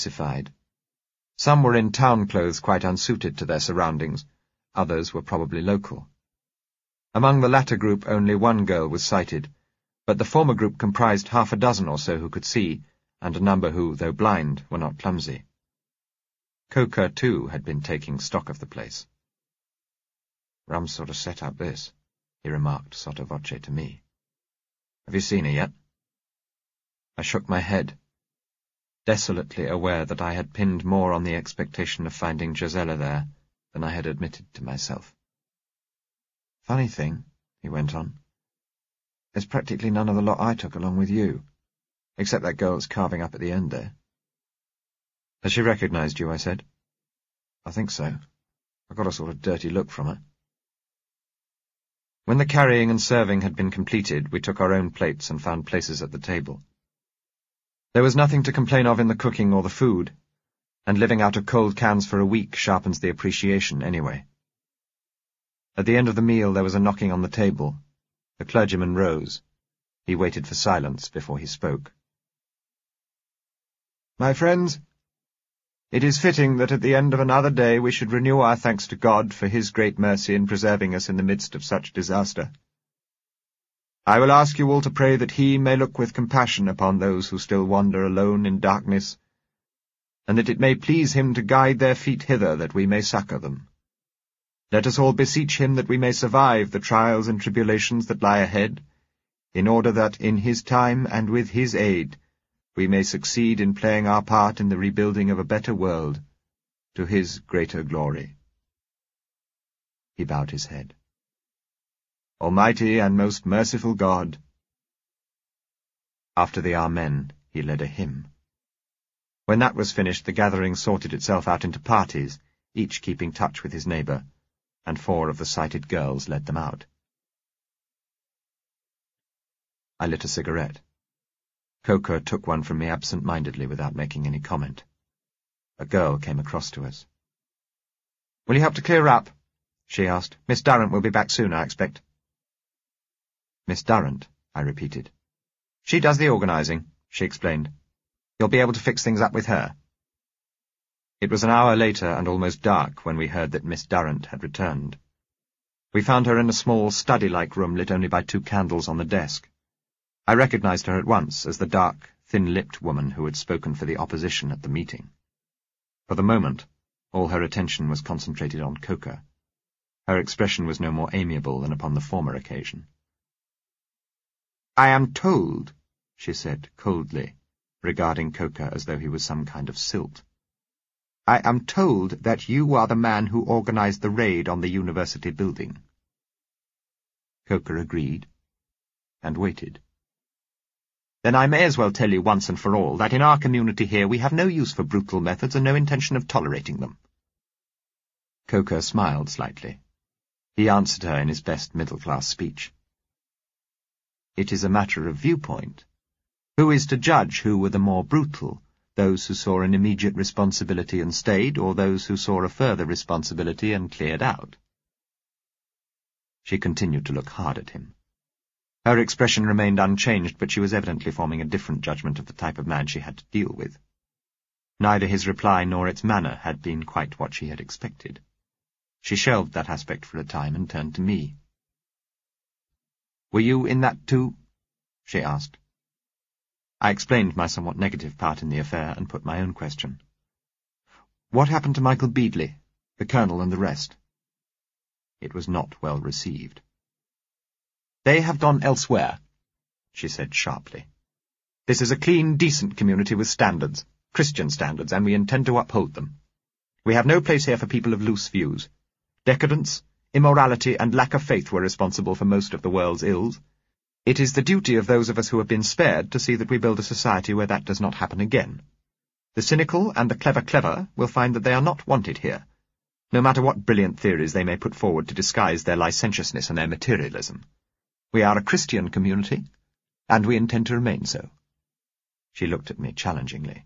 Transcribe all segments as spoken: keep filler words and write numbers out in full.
diversified. Some were in town clothes quite unsuited to their surroundings, others were probably local. Among the latter group only one girl was sighted, but the former group comprised half a dozen or so who could see, and a number who, though blind, were not clumsy. Coker, too, had been taking stock of the place. "Rum sort of set up, this," he remarked sotto voce to me. "Have you seen her yet?" I shook my head, desolately aware that I had pinned more on the expectation of finding Gisella there than I had admitted to myself. "Funny thing," he went on, "there's practically none of the lot I took along with you, except that girl that's carving up at the end there." "Has she recognized you?" I said. "I think so. I got a sort of dirty look from her." When the carrying and serving had been completed, we took our own plates and found places at the table. There was nothing to complain of in the cooking or the food, and living out of cold cans for a week sharpens the appreciation anyway. At the end of the meal there was a knocking on the table. The clergyman rose. He waited for silence before he spoke. "My friends, it is fitting that at the end of another day we should renew our thanks to God for his great mercy in preserving us in the midst of such disaster. I will ask you all to pray that he may look with compassion upon those who still wander alone in darkness, and that it may please him to guide their feet hither that we may succour them. Let us all beseech him that we may survive the trials and tribulations that lie ahead, in order that in his time and with his aid we may succeed in playing our part in the rebuilding of a better world, to his greater glory." He bowed his head. "Almighty and most merciful God." After the Amen, he led a hymn. When that was finished, the gathering sorted itself out into parties, each keeping touch with his neighbour, and four of the sighted girls led them out. I lit a cigarette. Coker took one from me absent-mindedly without making any comment. A girl came across to us. "Will you help to clear up?" she asked. "Miss Durrant will be back soon, I expect." "Miss Durrant," I repeated. "She does the organising," she explained. "You'll be able to fix things up with her." It was an hour later and almost dark when we heard that Miss Durrant had returned. We found her in a small study-like room lit only by two candles on the desk. I recognized her at once as the dark, thin-lipped woman who had spoken for the opposition at the meeting. For the moment, all her attention was concentrated on Coker. Her expression was no more amiable than upon the former occasion. "I am told," she said coldly, regarding Coker as though he was some kind of silt, "I am told that you are the man who organized the raid on the university building." Coker agreed, and waited. "Then I may as well tell you once and for all that in our community here we have no use for brutal methods and no intention of tolerating them." Coker smiled slightly. He answered her in his best middle-class speech. "It is a matter of viewpoint. Who is to judge who were the more brutal, those who saw an immediate responsibility and stayed, or those who saw a further responsibility and cleared out?" She continued to look hard at him. Her expression remained unchanged, but she was evidently forming a different judgment of the type of man she had to deal with. Neither his reply nor its manner had been quite what she had expected. She shelved that aspect for a time and turned to me. "Were you in that too?" she asked. I explained my somewhat negative part in the affair and put my own question. "What happened to Michael Beadley, the colonel and the rest?" It was not well received. "They have gone elsewhere," she said sharply. "This is a clean, decent community with standards, Christian standards, and we intend to uphold them. We have no place here for people of loose views. Decadence, immorality, and lack of faith were responsible for most of the world's ills. It is the duty of those of us who have been spared to see that we build a society where that does not happen again. The cynical and the clever-clever will find that they are not wanted here, no matter what brilliant theories they may put forward to disguise their licentiousness and their materialism. We are a Christian community, and we intend to remain so." She looked at me challengingly.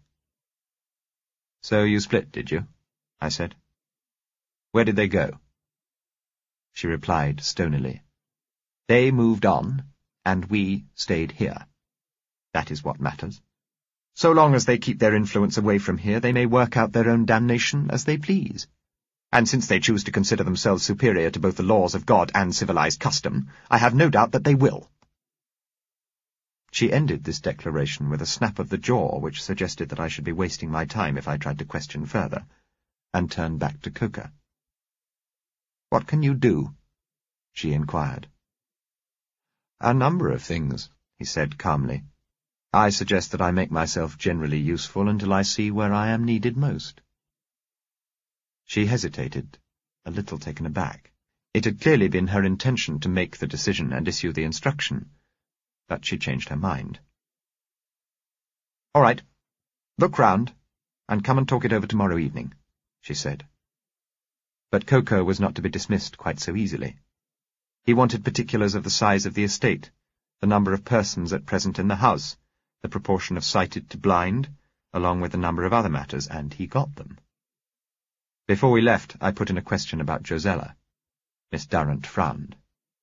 "So you split, did you?" I said. "Where did they go?" She replied stonily. "They moved on, and we stayed here. That is what matters. So long as they keep their influence away from here, they may work out their own damnation as they please. And since they choose to consider themselves superior to both the laws of God and civilized custom, I have no doubt that they will." She ended this declaration with a snap of the jaw which suggested that I should be wasting my time if I tried to question further, and turned back to Coker. "What can you do?" she inquired. "A number of things," he said calmly. "I suggest that I make myself generally useful until I see where I am needed most." She hesitated, a little taken aback. It had clearly been her intention to make the decision and issue the instruction, but she changed her mind. "All right. Look round, and come and talk it over tomorrow evening," she said. But Coker was not to be dismissed quite so easily. He wanted particulars of the size of the estate, the number of persons at present in the house, the proportion of sighted to blind, along with a number of other matters, and he got them. Before we left, I put in a question about Josella. Miss Durrant frowned.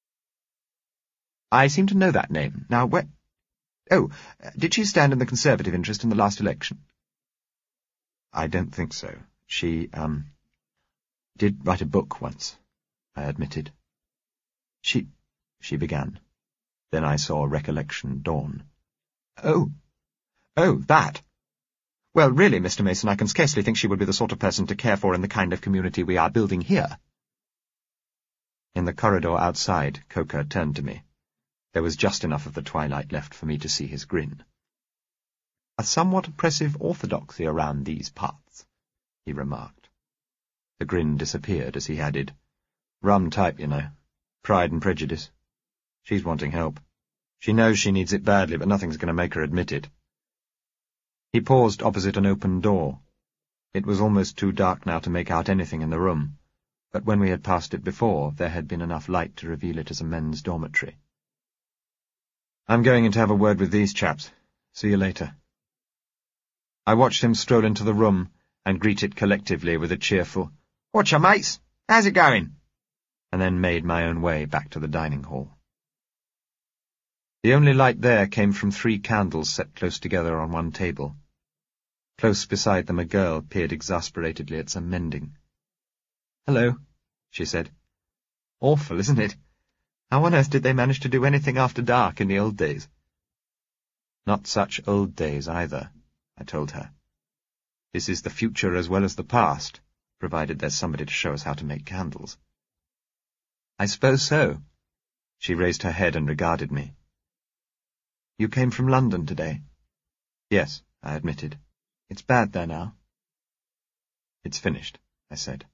"I seem to know that name. Now, where— Oh, did she stand in the Conservative interest in the last election?" "I don't think so. She, um, did write a book once," I admitted. She— she began. Then I saw recollection dawn. "Oh, oh, that! Well, really, Mister Mason, I can scarcely think she would be the sort of person to care for in the kind of community we are building here." In the corridor outside, Coker turned to me. There was just enough of the twilight left for me to see his grin. "A somewhat oppressive orthodoxy around these parts," he remarked. The grin disappeared as he added, "Rum type, you know. Pride and prejudice. She's wanting help. She knows she needs it badly, but nothing's going to make her admit it." He paused opposite an open door. It was almost too dark now to make out anything in the room, but when we had passed it before, there had been enough light to reveal it as a men's dormitory. "I'm going in to have a word with these chaps. See you later." I watched him stroll into the room and greet it collectively with a cheerful, "Whatcha, mates? How's it going?" and then made my own way back to the dining hall. The only light there came from three candles set close together on one table. Close beside them a girl peered exasperatedly at some mending. "Hello," she said. "Awful, isn't it? How on earth did they manage to do anything after dark in the old days?" "Not such old days, either," I told her. "This is the future as well as the past, provided there's somebody to show us how to make candles." "I suppose so." She raised her head and regarded me. "You came from London today?" "Yes," I admitted. "It's bad there now." "It's finished," I said.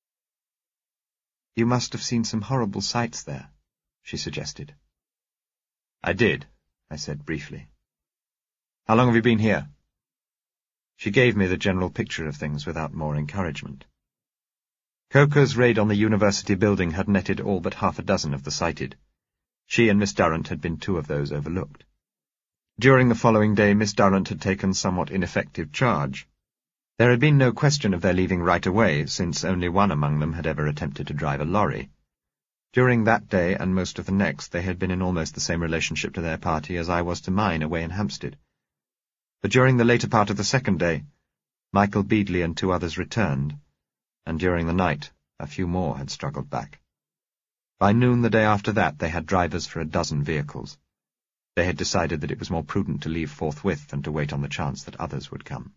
"You must have seen some horrible sights there," she suggested. "I did," I said briefly. "How long have you been here?" She gave me the general picture of things without more encouragement. Coker's raid on the university building had netted all but half a dozen of the sighted. She and Miss Durrant had been two of those overlooked. During the following day, Miss Durrant had taken somewhat ineffective charge. There had been no question of their leaving right away, since only one among them had ever attempted to drive a lorry. During that day and most of the next, they had been in almost the same relationship to their party as I was to mine away in Hampstead. But during the later part of the second day, Michael Beadley and two others returned, and during the night a few more had struggled back. By noon the day after that they had drivers for a dozen vehicles. They had decided that it was more prudent to leave forthwith than to wait on the chance that others would come.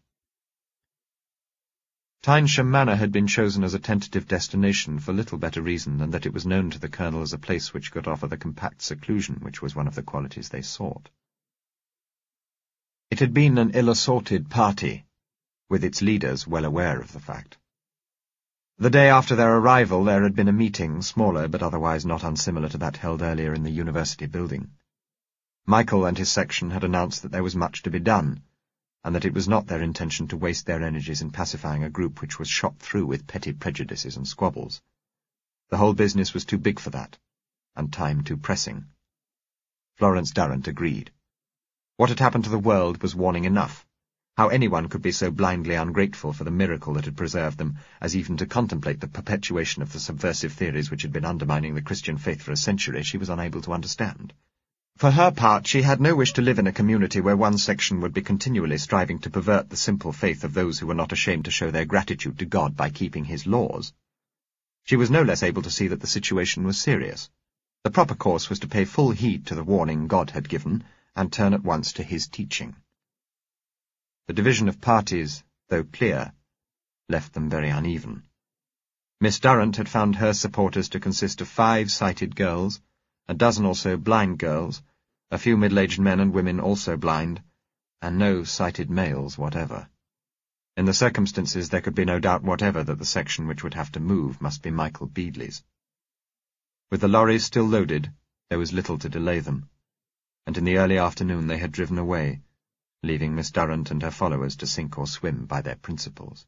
Tynesham Manor had been chosen as a tentative destination for little better reason than that it was known to the Colonel as a place which could offer the compact seclusion which was one of the qualities they sought. It had been an ill-assorted party, with its leaders well aware of the fact. The day after their arrival there had been a meeting, smaller but otherwise not unsimilar to that held earlier in the university building. Michael and his section had announced that there was much to be done, and that it was not their intention to waste their energies in pacifying a group which was shot through with petty prejudices and squabbles. The whole business was too big for that, and time too pressing. Florence Durrant agreed. What had happened to the world was warning enough. How anyone could be so blindly ungrateful for the miracle that had preserved them, as even to contemplate the perpetuation of the subversive theories which had been undermining the Christian faith for a century, she was unable to understand. For her part, she had no wish to live in a community where one section would be continually striving to pervert the simple faith of those who were not ashamed to show their gratitude to God by keeping his laws. She was no less able to see that the situation was serious. The proper course was to pay full heed to the warning God had given, and turn at once to his teaching. The division of parties, though clear, left them very uneven. Miss Durrant had found her supporters to consist of five sighted girls, a dozen or so blind girls, a few middle-aged men and women also blind, and no sighted males whatever. In the circumstances there could be no doubt whatever that the section which would have to move must be Michael Beadley's. With the lorries still loaded, there was little to delay them, and in the early afternoon they had driven away, leaving Miss Durrant and her followers to sink or swim by their principles.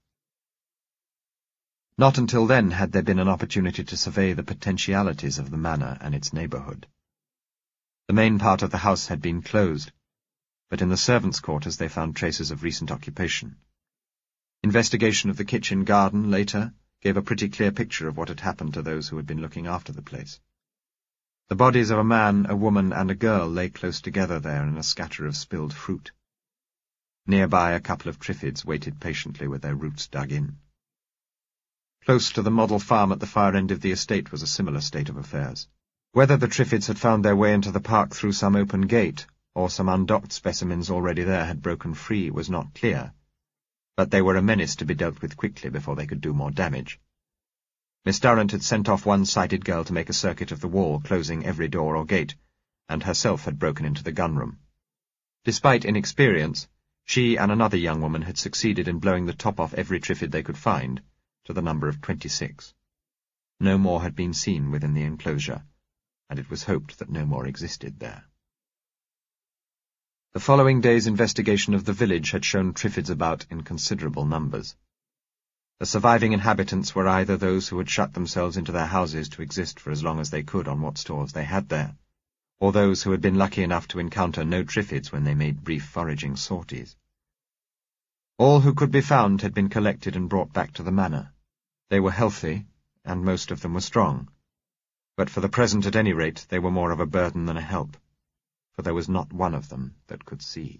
Not until then had there been an opportunity to survey the potentialities of the manor and its neighbourhood. The main part of the house had been closed, but in the servants' quarters they found traces of recent occupation. Investigation of the kitchen garden later gave a pretty clear picture of what had happened to those who had been looking after the place. The bodies of a man, a woman, and a girl lay close together there in a scatter of spilled fruit. Nearby a couple of triffids waited patiently with their roots dug in. Close to the model farm at the far end of the estate was a similar state of affairs. Whether the triffids had found their way into the park through some open gate, or some undocked specimens already there had broken free, was not clear, but they were a menace to be dealt with quickly before they could do more damage. Miss Durrant had sent off one sighted girl to make a circuit of the wall, closing every door or gate, and herself had broken into the gun-room. Despite inexperience, she and another young woman had succeeded in blowing the top off every triffid they could find, to the number of twenty-six. No more had been seen within the enclosure, and it was hoped that no more existed there. The following day's investigation of the village had shown triffids about in considerable numbers. The surviving inhabitants were either those who had shut themselves into their houses to exist for as long as they could on what stores they had there, or those who had been lucky enough to encounter no triffids when they made brief foraging sorties. All who could be found had been collected and brought back to the manor. They were healthy, and most of them were strong, but for the present at any rate they were more of a burden than a help, for there was not one of them that could see.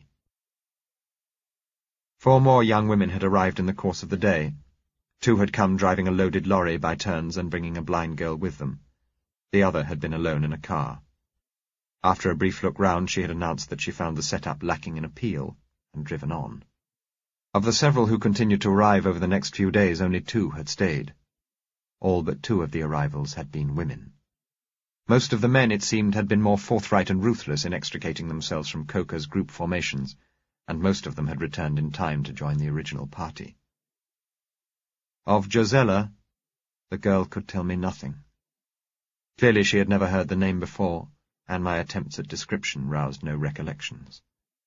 Four more young women had arrived in the course of the day. Two had come driving a loaded lorry by turns and bringing a blind girl with them. The other had been alone in a car. After a brief look round, she had announced that she found the set-up lacking in appeal, and driven on. Of the several who continued to arrive over the next few days, only two had stayed. All but two of the arrivals had been women. Most of the men, it seemed, had been more forthright and ruthless in extricating themselves from Coker's group formations, and most of them had returned in time to join the original party. Of Josella, the girl could tell me nothing. Clearly she had never heard the name before, and my attempts at description roused no recollections.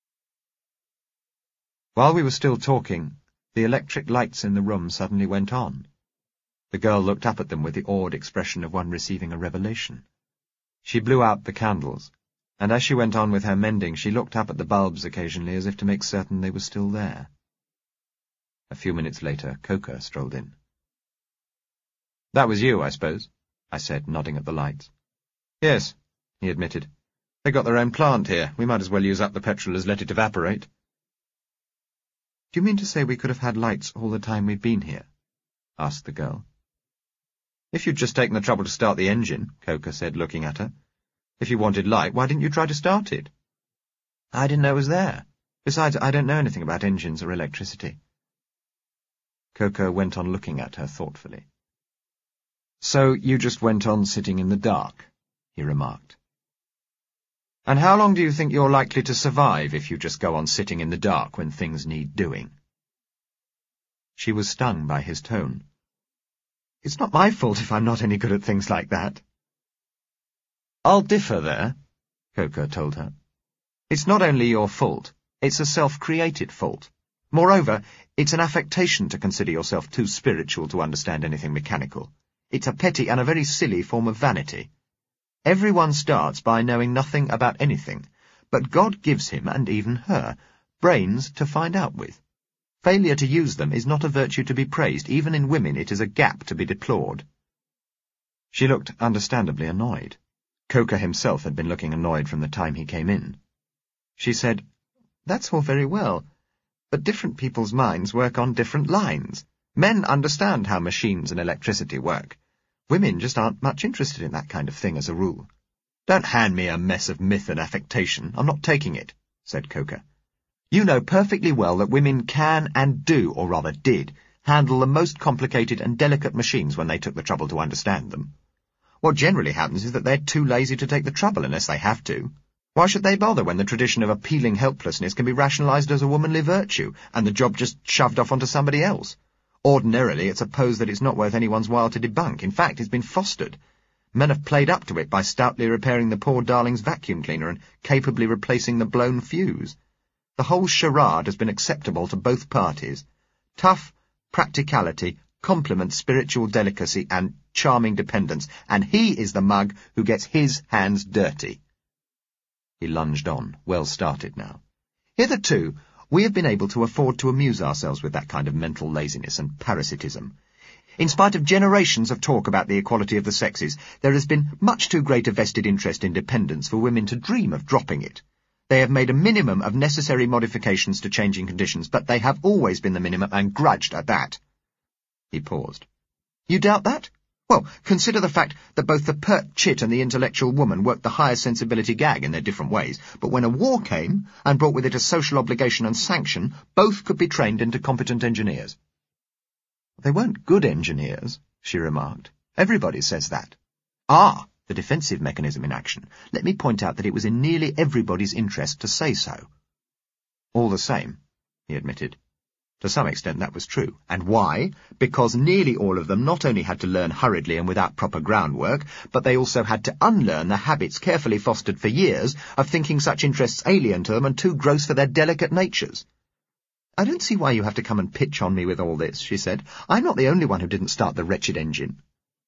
While we were still talking, the electric lights in the room suddenly went on. The girl looked up at them with the awed expression of one receiving a revelation. She blew out the candles, and as she went on with her mending, she looked up at the bulbs occasionally as if to make certain they were still there. A few minutes later, Coker strolled in. "That was you, I suppose?" I said, nodding at the lights. "Yes," he admitted. "They got their own plant here. We might as well use up the petrol as let it evaporate." "Do you mean to say we could have had lights all the time we've been here?" asked the girl. "If you'd just taken the trouble to start the engine," Coker said, looking at her. "If you wanted light, why didn't you try to start it?" "I didn't know it was there. Besides, I don't know anything about engines or electricity." Coker went on looking at her thoughtfully. "So you just went on sitting in the dark," he remarked. "And how long do you think you're likely to survive if you just go on sitting in the dark when things need doing?" She was stung by his tone. "It's not my fault if I'm not any good at things like that." "I'll differ there," Coker told her. "It's not only your fault, it's a self-created fault. Moreover, it's an affectation to consider yourself too spiritual to understand anything mechanical. It's a petty and a very silly form of vanity. Everyone starts by knowing nothing about anything, but God gives him, and even her, brains to find out with. Failure to use them is not a virtue to be praised. Even in women it is a gap to be deplored." She looked understandably annoyed. Coker himself had been looking annoyed from the time he came in. She said, "That's all very well, but different people's minds work on different lines. Men understand how machines and electricity work. Women just aren't much interested in that kind of thing as a rule." "Don't hand me a mess of myth and affectation. I'm not taking it," said Coker. "You know perfectly well that women can and do, or rather did, handle the most complicated and delicate machines when they took the trouble to understand them. What generally happens is that they're too lazy to take the trouble unless they have to. Why should they bother when the tradition of appealing helplessness can be rationalized as a womanly virtue, and the job just shoved off onto somebody else? Ordinarily, it's a pose that it's not worth anyone's while to debunk. In fact, it's been fostered. Men have played up to it by stoutly repairing the poor darling's vacuum cleaner and capably replacing the blown fuse. The whole charade has been acceptable to both parties. Tough practicality complements spiritual delicacy and charming dependence, and he is the mug who gets his hands dirty." He lunged on, well started now. "Hitherto, we have been able to afford to amuse ourselves with that kind of mental laziness and parasitism. In spite of generations of talk about the equality of the sexes, there has been much too great a vested interest in dependence for women to dream of dropping it. They have made a minimum of necessary modifications to changing conditions, but they have always been the minimum and grudged at that." He paused. "You doubt that? Well, consider the fact that both the pert chit and the intellectual woman worked the higher sensibility gag in their different ways, but when a war came, and brought with it a social obligation and sanction, both could be trained into competent engineers." "They weren't good engineers," she remarked. "Everybody says that." "Ah, the defensive mechanism in action. Let me point out that it was in nearly everybody's interest to say so." "All the same," he admitted. To some extent that was true. And why? Because nearly all of them not only had to learn hurriedly and without proper groundwork, but they also had to unlearn the habits carefully fostered for years of thinking such interests alien to them and too gross for their delicate natures. "I don't see why you have to come and pitch on me with all this," she said. "I'm not the only one who didn't start the wretched engine."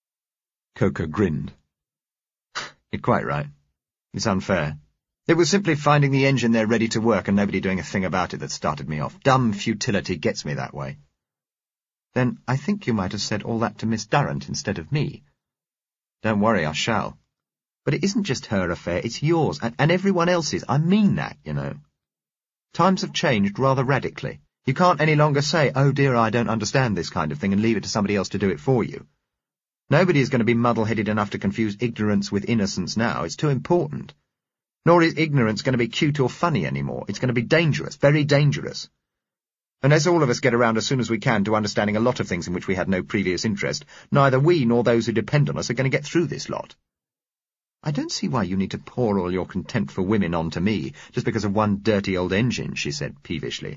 Coker grinned. "You're quite right. It's unfair. It was simply finding the engine there ready to work and nobody doing a thing about it that started me off. Dumb futility gets me that way." "Then I think you might have said all that to Miss Durrant instead of me." "Don't worry, I shall. But it isn't just her affair, it's yours, and, and everyone else's. I mean that, you know. Times have changed rather radically. You can't any longer say, 'Oh dear, I don't understand this kind of thing,' and leave it to somebody else to do it for you. Nobody is going to be muddle-headed enough to confuse ignorance with innocence now. It's too important. Nor is ignorance going to be cute or funny anymore. It's going to be dangerous, very dangerous. Unless all of us get around as soon as we can to understanding a lot of things in which we had no previous interest, neither we nor those who depend on us are going to get through this lot." "I don't see why you need to pour all your contempt for women onto me, just because of one dirty old engine," she said peevishly.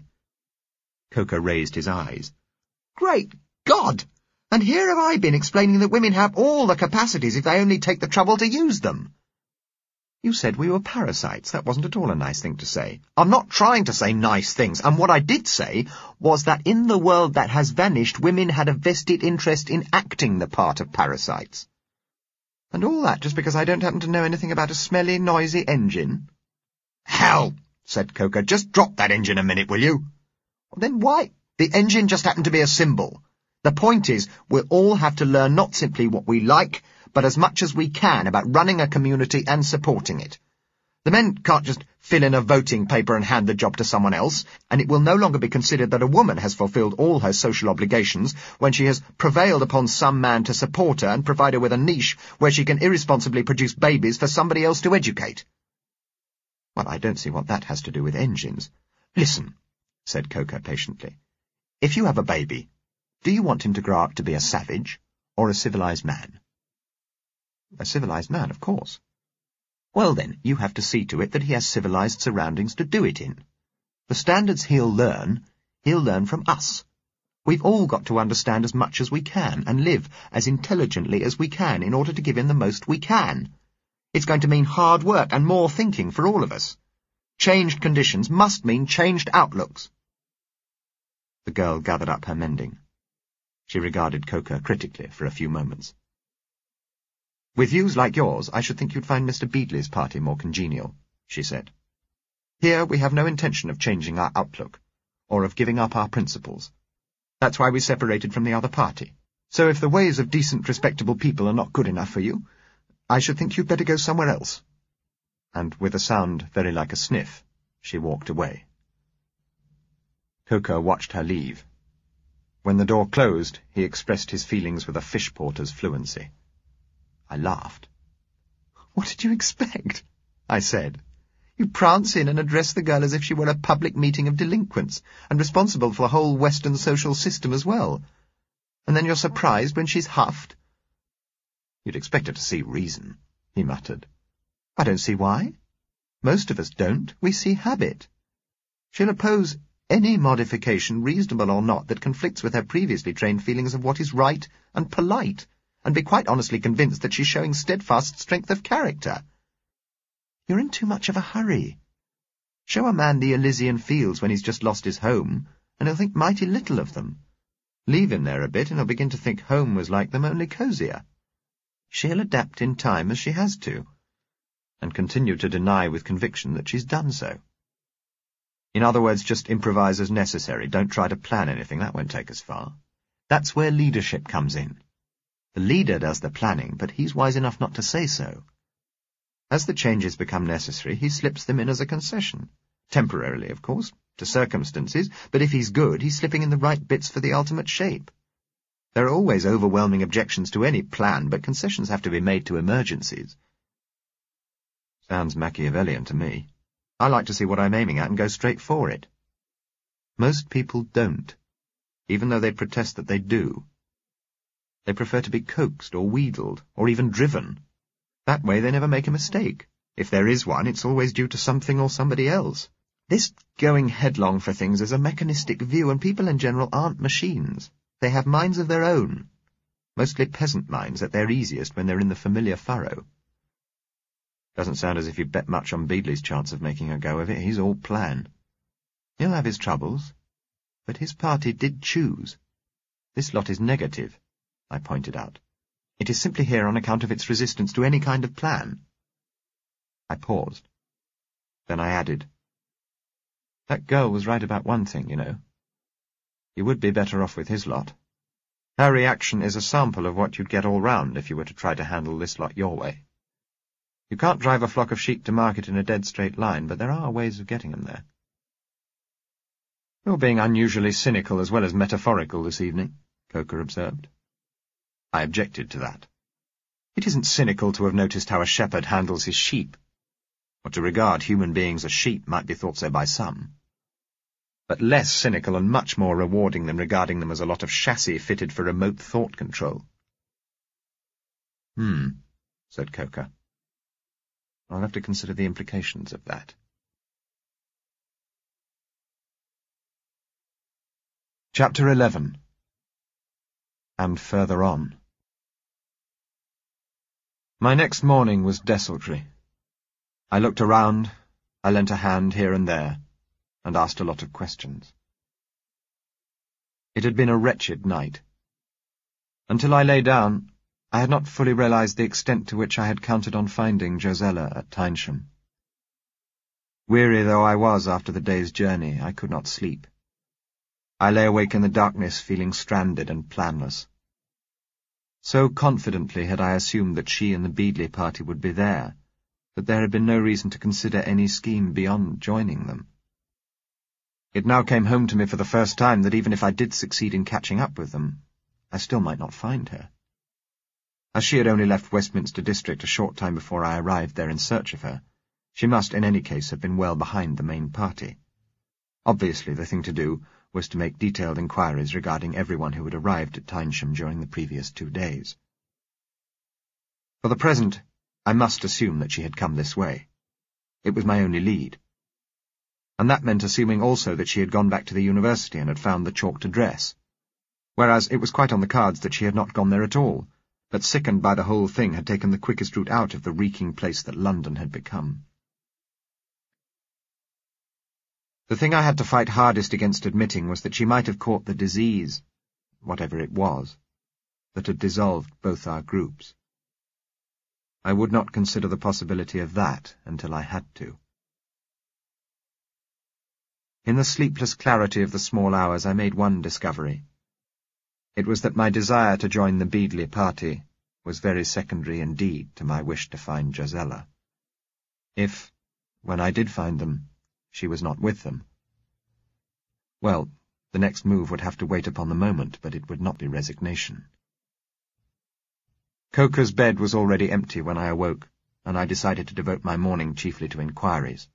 Coker raised his eyes. "Great God! And here have I been explaining that women have all the capacities if they only take the trouble to use them." "You said we were parasites. That wasn't at all a nice thing to say." "I'm not trying to say nice things, and what I did say was that in the world that has vanished, women had a vested interest in acting the part of parasites." "And all that just because I don't happen to know anything about a smelly, noisy engine?" "Hell," said Coker, "just drop that engine a minute, will you?" "Then why? The engine just happened to be a symbol. The point is, we'll all have to learn not simply what we like, but as much as we can about running a community and supporting it. The men can't just fill in a voting paper and hand the job to someone else, and it will no longer be considered that a woman has fulfilled all her social obligations when she has prevailed upon some man to support her and provide her with a niche where she can irresponsibly produce babies for somebody else to educate." "Well, I don't see what that has to do with engines." "Listen," said Coker patiently. "If you have a baby, do you want him to grow up to be a savage or a civilized man?" "A civilized man, of course." "Well then, you have to see to it that he has civilized surroundings to do it in. The standards he'll learn, he'll learn from us. We've all got to understand as much as we can and live as intelligently as we can in order to give him the most we can. It's going to mean hard work and more thinking for all of us. Changed conditions must mean changed outlooks." The girl gathered up her mending. She regarded Coker critically for a few moments. "With views like yours, I should think you'd find Mister Beadley's party more congenial," she said. "Here we have no intention of changing our outlook, or of giving up our principles. That's why we separated from the other party. So if the ways of decent, respectable people are not good enough for you, I should think you'd better go somewhere else." And with a sound very like a sniff, she walked away. Coker watched her leave. When the door closed, he expressed his feelings with a fish porter's fluency. I laughed. "What did you expect?" I said. "You prance in and address the girl as if she were a public meeting of delinquents, and responsible for the whole Western social system as well. And then you're surprised when she's huffed." "You'd expect her to see reason," he muttered. "I don't see why. Most of us don't. We see habit. She'll oppose any modification, reasonable or not, that conflicts with her previously trained feelings of what is right and polite, and be quite honestly convinced that she's showing steadfast strength of character. You're in too much of a hurry. Show a man the Elysian fields when he's just lost his home, and he'll think mighty little of them. Leave him there a bit, and he'll begin to think home was like them, only cosier. She'll adapt in time, as she has to, and continue to deny with conviction that she's done so. In other words, just improvise as necessary. Don't try to plan anything. That won't take us far. That's where leadership comes in. The leader does the planning, but he's wise enough not to say so. As the changes become necessary, he slips them in as a concession. Temporarily, of course, to circumstances, but if he's good, he's slipping in the right bits for the ultimate shape. There are always overwhelming objections to any plan, but concessions have to be made to emergencies. Sounds Machiavellian to me. I like to see what I'm aiming at and go straight for it. Most people don't, even though they protest that they do. They prefer to be coaxed or wheedled, or even driven. That way they never make a mistake. If there is one, it's always due to something or somebody else. This going headlong for things is a mechanistic view, and people in general aren't machines. They have minds of their own, mostly peasant minds at their easiest when they're in the familiar furrow. Doesn't sound as if you bet much on Beadley's chance of making a go of it. He's all plan. He'll have his troubles, but his party did choose. This lot is negative, I pointed out. It is simply here on account of its resistance to any kind of plan. I paused. Then I added, "That girl was right about one thing, you know. You would be better off with his lot. Her reaction is a sample of what you'd get all round if you were to try to handle this lot your way. You can't drive a flock of sheep to market in a dead straight line, but there are ways of getting them there." "You're being unusually cynical as well as metaphorical this evening," Coker observed. I objected to that. It isn't cynical to have noticed how a shepherd handles his sheep. Or to regard human beings as sheep might be thought so by some. But less cynical and much more rewarding than regarding them as a lot of chassis fitted for remote thought control. Hmm, said Coker. I'll have to consider the implications of that. Chapter eleven. And further on. My next morning was desultory. I looked around, I lent a hand here and there, and asked a lot of questions. It had been a wretched night. Until I lay down, I had not fully realized the extent to which I had counted on finding Josella at Tynesham. Weary though I was after the day's journey, I could not sleep. I lay awake in the darkness, feeling stranded and planless. So confidently had I assumed that she and the Beadley party would be there, that there had been no reason to consider any scheme beyond joining them. It now came home to me for the first time that even if I did succeed in catching up with them, I still might not find her. As she had only left Westminster District a short time before I arrived there in search of her, she must in any case have been well behind the main party. Obviously the thing to do was to make detailed inquiries regarding everyone who had arrived at Tynesham during the previous two days. For the present, I must assume that she had come this way. It was my only lead. And that meant assuming also that she had gone back to the university and had found the chalked address, whereas it was quite on the cards that she had not gone there at all, but sickened by the whole thing had taken the quickest route out of the reeking place that London had become. The thing I had to fight hardest against admitting was that she might have caught the disease, whatever it was, that had dissolved both our groups. I would not consider the possibility of that until I had to. In the sleepless clarity of the small hours I made one discovery. It was that my desire to join the Beadley party was very secondary indeed to my wish to find Josella. If, when I did find them, she was not with them, well, the next move would have to wait upon the moment, but it would not be resignation. Coker's bed was already empty when I awoke, and I decided to devote my morning chiefly to inquiries.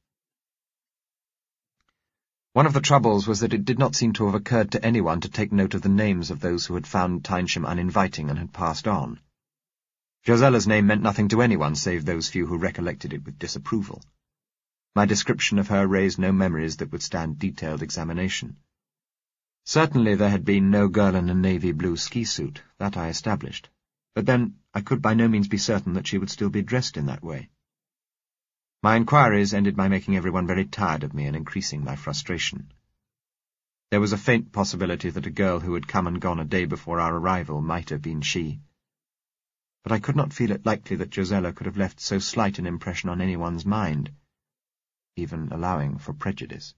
One of the troubles was that it did not seem to have occurred to anyone to take note of the names of those who had found Tynesham uninviting and had passed on. Josella's name meant nothing to anyone save those few who recollected it with disapproval. My description of her raised no memories that would stand detailed examination. Certainly there had been no girl in a navy blue ski suit, that I established, but then I could by no means be certain that she would still be dressed in that way. My inquiries ended by making everyone very tired of me and increasing my frustration. There was a faint possibility that a girl who had come and gone a day before our arrival might have been she, but I could not feel it likely that Josella could have left so slight an impression on anyone's mind, even allowing for prejudice.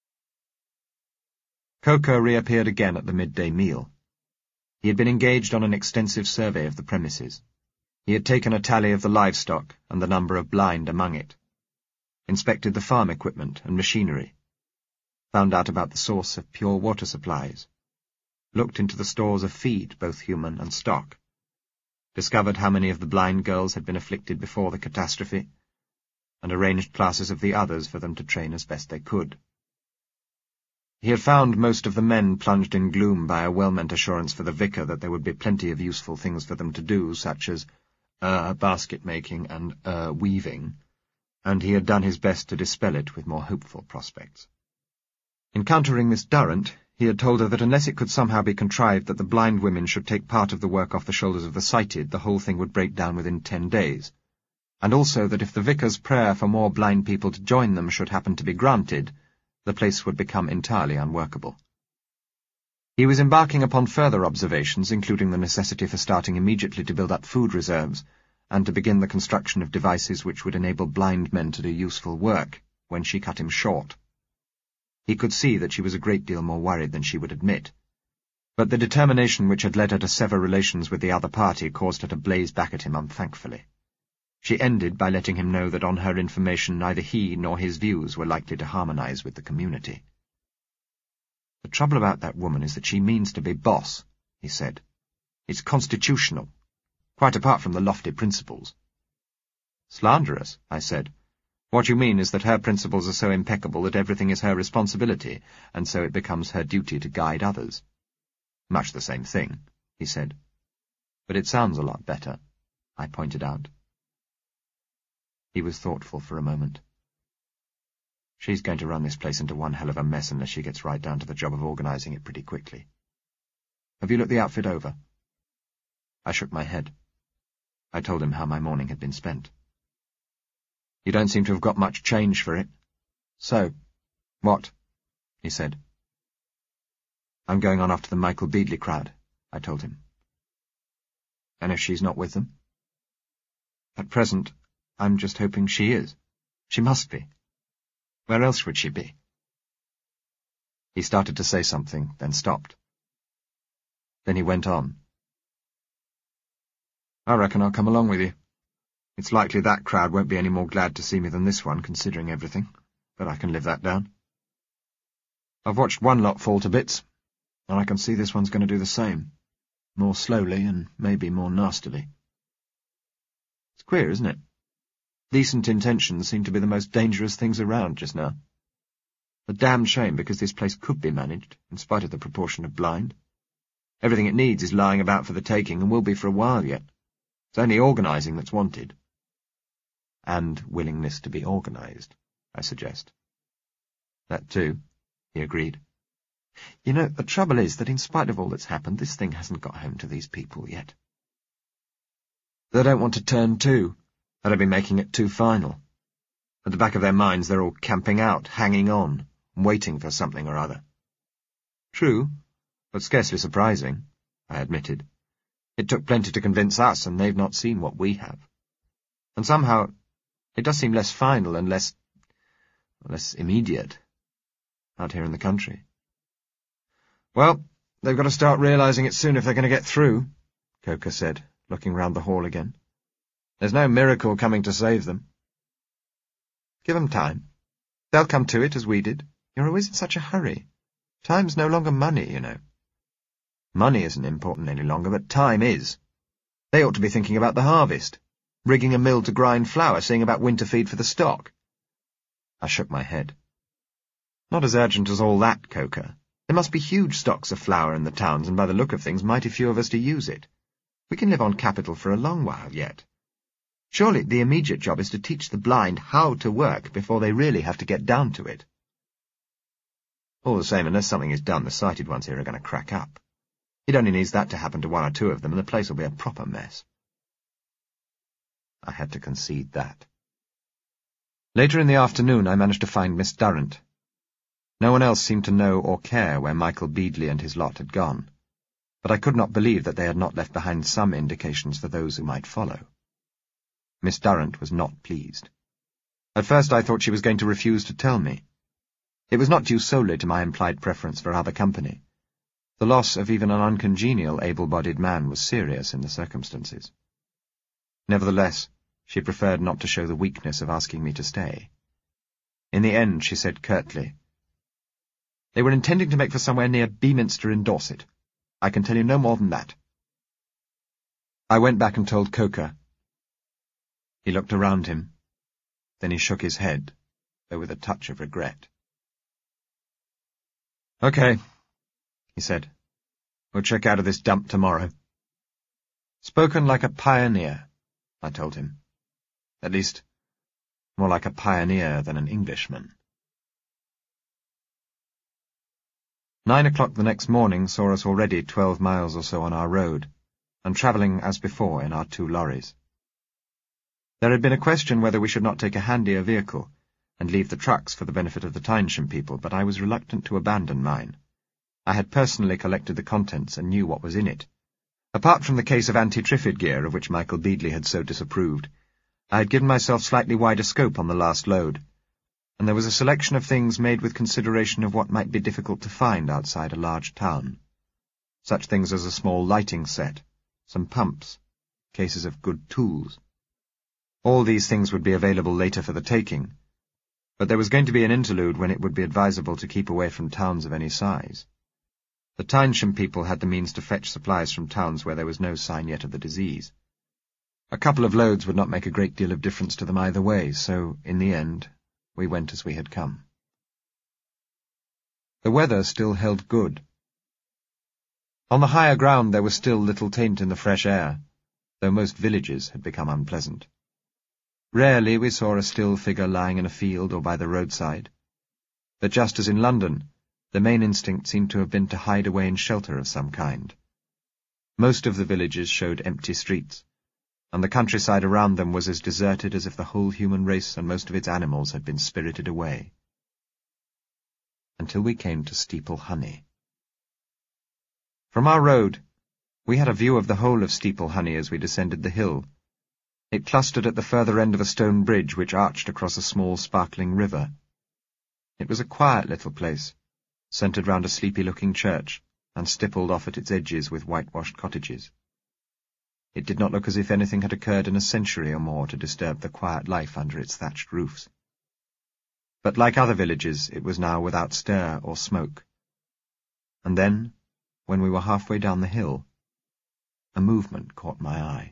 Coker reappeared again at the midday meal. He had been engaged on an extensive survey of the premises. He had taken a tally of the livestock and the number of blind among it, inspected the farm equipment and machinery, found out about the source of pure water supplies, looked into the stores of feed, both human and stock, discovered how many of the blind girls had been afflicted before the catastrophe, and arranged classes of the others for them to train as best they could. He had found most of the men plunged in gloom by a well-meant assurance for the vicar that there would be plenty of useful things for them to do, such as, uh, basket-making and, uh, weaving, and he had done his best to dispel it with more hopeful prospects. Encountering Miss Durrant, he had told her that unless it could somehow be contrived that the blind women should take part of the work off the shoulders of the sighted, the whole thing would break down within ten days, and also that if the vicar's prayer for more blind people to join them should happen to be granted, the place would become entirely unworkable. He was embarking upon further observations, including the necessity for starting immediately to build up food reserves, and to begin the construction of devices which would enable blind men to do useful work, when she cut him short. He could see that she was a great deal more worried than she would admit, but the determination which had led her to sever relations with the other party caused her to blaze back at him unthankfully. She ended by letting him know that on her information neither he nor his views were likely to harmonize with the community. "The trouble about that woman is that she means to be boss," he said. "It's constitutional, quite apart from the lofty principles." "Slanderous," I said. "What you mean is that her principles are so impeccable that everything is her responsibility, and so it becomes her duty to guide others." "Much the same thing," he said. "But it sounds a lot better," I pointed out. He was thoughtful for a moment. "She's going to run this place into one hell of a mess unless she gets right down to the job of organizing it pretty quickly. Have you looked the outfit over?" I shook my head. I told him how my morning had been spent. "You don't seem to have got much change for it." "So, what?" he said. "I'm going on after the Michael Beadley crowd," I told him. "And if she's not with them?" "At present, I'm just hoping she is. She must be. Where else would she be?" He started to say something, then stopped. Then he went on. "I reckon I'll come along with you. It's likely that crowd won't be any more glad to see me than this one, considering everything, but I can live that down. I've watched one lot fall to bits, and I can see this one's going to do the same, more slowly and maybe more nastily. It's queer, isn't it? Decent intentions seem to be the most dangerous things around just now. A damned shame, because this place could be managed, in spite of the proportion of blind. Everything it needs is lying about for the taking, and will be for a while yet. It's only organising that's wanted." "And willingness to be organised, I suggest." "That too," he agreed. "You know, the trouble is that in spite of all that's happened, this thing hasn't got home to these people yet. They don't want to turn to. That'd be making it too final. At the back of their minds they're all camping out, hanging on, waiting for something or other." "True, but scarcely surprising," I admitted. "It took plenty to convince us, and they've not seen what we have. And somehow it does seem less final and less... less immediate out here in the country." "Well, they've got to start realizing it soon if they're going to get through," Coker said, looking round the hall again. "There's no miracle coming to save them." "Give 'em time. They'll come to it as we did. You're always in such a hurry. Time's no longer money, you know." "Money isn't important any longer, but time is. They ought to be thinking about the harvest, rigging a mill to grind flour, seeing about winter feed for the stock." I shook my head. "Not as urgent as all that, Coker. There must be huge stocks of flour in the towns, and by the look of things, mighty few of us to use it. We can live on capital for a long while yet. Surely the immediate job is to teach the blind how to work before they really have to get down to it." "All the same, unless something is done, the sighted ones here are going to crack up. It only needs that to happen to one or two of them, and the place will be a proper mess." I had to concede that. Later in the afternoon I managed to find Miss Durrant. No one else seemed to know or care where Michael Beadley and his lot had gone, but I could not believe that they had not left behind some indications for those who might follow. Miss Durrant was not pleased. At first I thought she was going to refuse to tell me. It was not due solely to my implied preference for other company. The loss of even an uncongenial, able-bodied man was serious in the circumstances. Nevertheless, she preferred not to show the weakness of asking me to stay. In the end, she said curtly, "They were intending to make for somewhere near Beaminster in Dorset. I can tell you no more than that." I went back and told Coker. He looked around him. Then he shook his head, though with a touch of regret. "Okay," he said. "We'll check out of this dump tomorrow." "Spoken like a pioneer," I told him. "At least, more like a pioneer than an Englishman." Nine o'clock the next morning saw us already twelve miles or so on our road, and travelling as before in our two lorries. There had been a question whether we should not take a handier vehicle, and leave the trucks for the benefit of the Tynesham people, but I was reluctant to abandon mine. I had personally collected the contents and knew what was in it. Apart from the case of anti-Triffid gear, of which Michael Beadley had so disapproved, I had given myself slightly wider scope on the last load, and there was a selection of things made with consideration of what might be difficult to find outside a large town. Such things as a small lighting set, some pumps, cases of good tools. All these things would be available later for the taking, but there was going to be an interlude when it would be advisable to keep away from towns of any size. The Tynesham people had the means to fetch supplies from towns where there was no sign yet of the disease. A couple of loads would not make a great deal of difference to them either way, so, in the end, we went as we had come. The weather still held good. On the higher ground there was still little taint in the fresh air, though most villages had become unpleasant. Rarely we saw a still figure lying in a field or by the roadside, but just as in London, the main instinct seemed to have been to hide away in shelter of some kind. Most of the villages showed empty streets, and the countryside around them was as deserted as if the whole human race and most of its animals had been spirited away. Until we came to Steeple Honey. From our road, we had a view of the whole of Steeple Honey as we descended the hill. It clustered at the further end of a stone bridge which arched across a small sparkling river. It was a quiet little place, centred round a sleepy-looking church, and stippled off at its edges with whitewashed cottages. It did not look as if anything had occurred in a century or more to disturb the quiet life under its thatched roofs. But like other villages, it was now without stir or smoke. And then, when we were halfway down the hill, a movement caught my eye.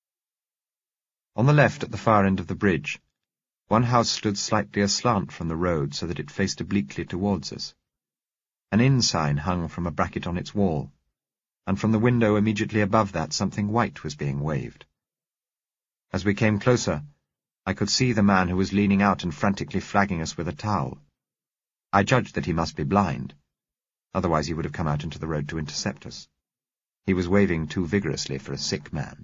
On the left, at the far end of the bridge, one house stood slightly aslant from the road so that it faced obliquely towards us. An inn sign hung from a bracket on its wall, and from the window immediately above that something white was being waved. As we came closer, I could see the man who was leaning out and frantically flagging us with a towel. I judged that he must be blind, otherwise he would have come out into the road to intercept us. He was waving too vigorously for a sick man.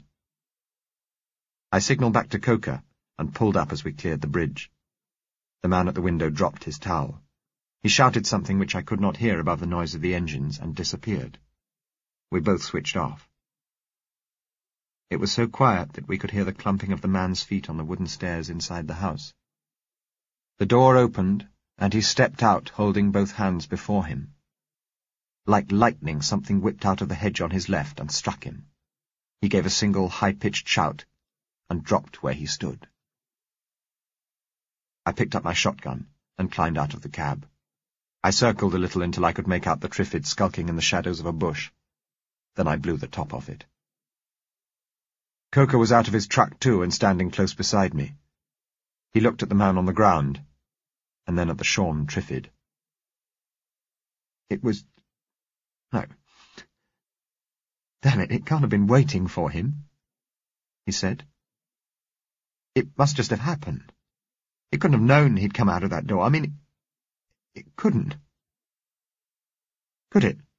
I signalled back to Coker, and pulled up as we cleared the bridge. The man at the window dropped his towel. He shouted something which I could not hear above the noise of the engines, and disappeared. We both switched off. It was so quiet that we could hear the clumping of the man's feet on the wooden stairs inside the house. The door opened, and he stepped out, holding both hands before him. Like lightning, something whipped out of the hedge on his left and struck him. He gave a single high-pitched shout and dropped where he stood. I picked up my shotgun and climbed out of the cab. I circled a little until I could make out the Triffid skulking in the shadows of a bush. Then I blew the top off it. Coker was out of his truck too and standing close beside me. He looked at the man on the ground, and then at the shorn Triffid. It was... no. Damn it, it can't have been waiting for him, he said. It must just have happened. It couldn't have known he'd come out of that door. I mean, it, it couldn't. Could it?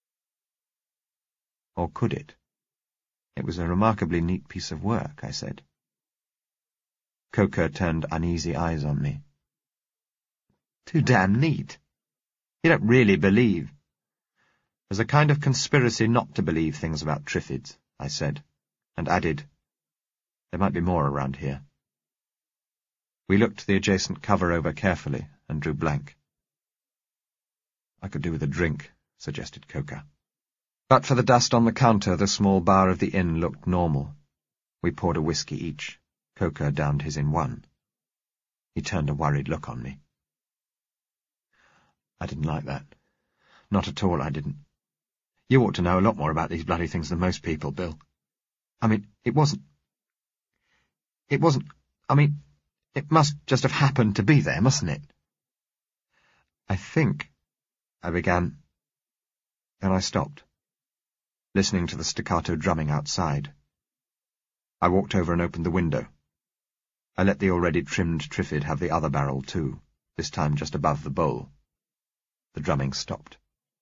Or could it? It was a remarkably neat piece of work, I said. Coker turned uneasy eyes on me. Too damn neat. You don't really believe. There's a kind of conspiracy not to believe things about Triffids, I said, and added, there might be more around here. We looked the adjacent cover over carefully and drew blank. I could do with a drink, suggested Coker. But for the dust on the counter, the small bar of the inn looked normal. We poured a whiskey each. Coker downed his in one. He turned a worried look on me. I didn't like that. Not at all, I didn't. You ought to know a lot more about these bloody things than most people, Bill. I mean, it wasn't... It wasn't... I mean, it must just have happened to be there, mustn't it? I think... I began. Then I stopped, listening to the staccato drumming outside. I walked over and opened the window. I let the already trimmed Triffid have the other barrel too, this time just above the bowl. The drumming stopped.